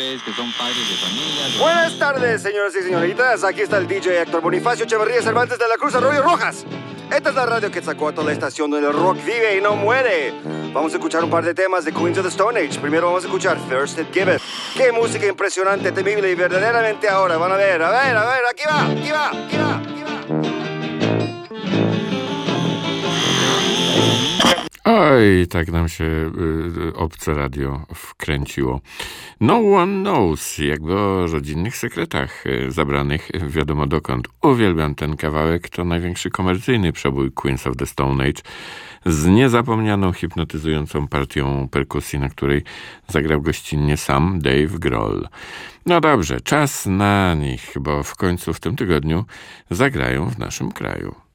mujeres, que son padres de familia. Buenas tardes, señoras y señoritas. Aquí está el DJ Héctor Bonifacio Echeverría Cervantes de la Cruz Arroyo Rojas. Esta es la radio Quetzalcóatl, la estación donde el rock vive y no muere. Vamos a escuchar un par de temas de Queens of the Stone Age. Primero vamos a escuchar First It Giveth. Qué música impresionante, temible y verdaderamente ahora. Van a ver, aquí va. Oj, tak nam się obce radio wkręciło. No One Knows, jakby o rodzinnych sekretach zabranych wiadomo dokąd. Uwielbiam ten kawałek, to największy komercyjny przebój Queens of the Stone Age z niezapomnianą, hipnotyzującą partią perkusji, na której zagrał gościnnie sam Dave Grohl. No dobrze, czas na nich, bo w końcu w tym tygodniu zagrają w naszym kraju.